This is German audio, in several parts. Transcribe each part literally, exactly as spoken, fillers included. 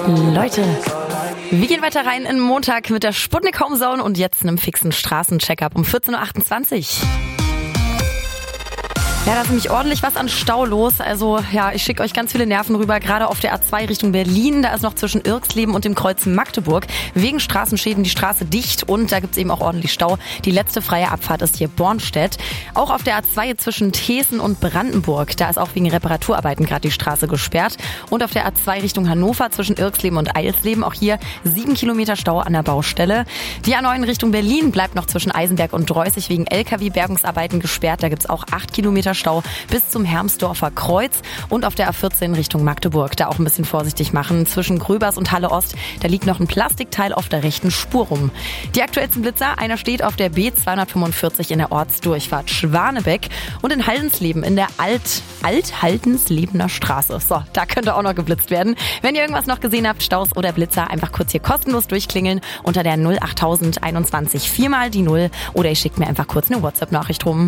Leute, wir gehen weiter rein in Montag mit der Sputnik Homezone und jetzt einem fixen Straßencheckup um vierzehn Uhr achtundzwanzig. Ja, da ist nämlich ordentlich was an Stau los. Also ja, ich schicke euch ganz viele Nerven rüber, gerade auf der A zwei Richtung Berlin. Da ist noch zwischen Irxleben und dem Kreuz Magdeburg wegen Straßenschäden die Straße dicht und da gibt's eben auch ordentlich Stau. Die letzte freie Abfahrt ist hier Bornstedt. Auch auf der A zwei zwischen Thesen und Brandenburg, da ist auch wegen Reparaturarbeiten gerade die Straße gesperrt. Und auf der A zwei Richtung Hannover zwischen Irxleben und Eilsleben, auch hier sieben Kilometer Stau an der Baustelle. Die A neun Richtung Berlin bleibt noch zwischen Eisenberg und Dreußig wegen L K W-Bergungsarbeiten gesperrt. Da gibt's auch acht Kilometer Stau bis zum Hermsdorfer Kreuz und auf der A vierzehn Richtung Magdeburg. Da auch ein bisschen vorsichtig machen. Zwischen Gröbers und Halle Ost, da liegt noch ein Plastikteil auf der rechten Spur rum. Die aktuellsten Blitzer, einer steht auf der B zweihundertfünfundvierzig in der Ortsdurchfahrt Schwanebeck und in Haldensleben in der Alt, Alt-Haldenslebener Straße. So, da könnte auch noch geblitzt werden. Wenn ihr irgendwas noch gesehen habt, Staus oder Blitzer, einfach kurz hier kostenlos durchklingeln unter der null acht null null einundzwanzig viermal die null oder ihr schickt mir einfach kurz eine WhatsApp-Nachricht rum.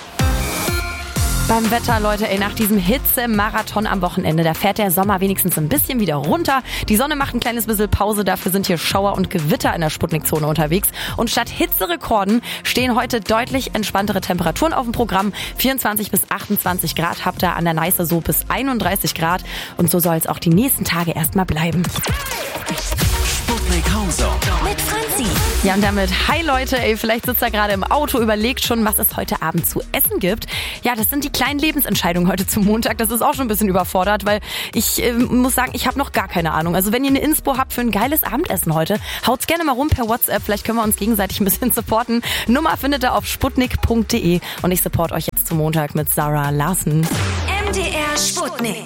Beim Wetter, Leute, ey, nach diesem Hitze-Marathon am Wochenende, da fährt der Sommer wenigstens ein bisschen wieder runter. Die Sonne macht ein kleines bisschen Pause, dafür sind hier Schauer und Gewitter in der Sputnik-Zone unterwegs. Und statt Hitzerekorden stehen heute deutlich entspanntere Temperaturen auf dem Programm. vierundzwanzig bis achtundzwanzig Grad habt ihr an der Neiße, so bis einunddreißig Grad. Und so soll es auch die nächsten Tage erstmal bleiben. Sputnik Homezone mit Franzi. Ja, und damit, hi Leute, ey, vielleicht sitzt ihr gerade im Auto, überlegt schon, was es heute Abend zu essen gibt. Ja, das sind die kleinen Lebensentscheidungen heute zum Montag. Das ist auch schon ein bisschen überfordert, weil ich äh, muss sagen, ich habe noch gar keine Ahnung. Also wenn ihr eine Inspo habt für ein geiles Abendessen heute, haut's gerne mal rum per WhatsApp. Vielleicht können wir uns gegenseitig ein bisschen supporten. Nummer findet ihr auf sputnik punkt de und ich support euch jetzt zum Montag mit Sarah Larsen. M D R Sputnik.